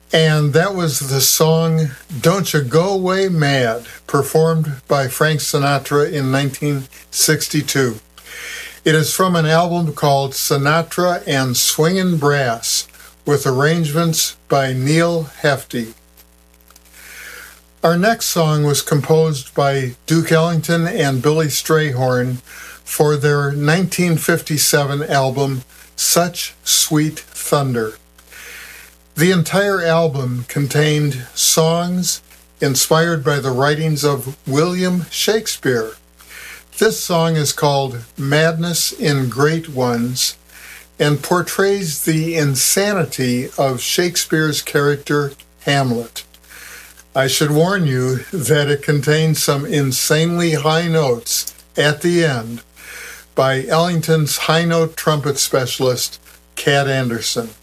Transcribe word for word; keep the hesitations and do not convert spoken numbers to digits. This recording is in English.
And that was the song Don't You Go Away Mad, performed by Frank Sinatra in nineteen sixty-two. It is from an album called Sinatra and Swingin' Brass, with arrangements by Neil Hefti. Our next song was composed by Duke Ellington and Billy Strayhorn for their nineteen fifty-seven album, Such Sweet Thunder. The entire album contained songs inspired by the writings of William Shakespeare. This song is called Madness in Great Ones and portrays the insanity of Shakespeare's character Hamlet. I should warn you that it contains some insanely high notes at the end by Ellington's high note trumpet specialist, Cat Anderson.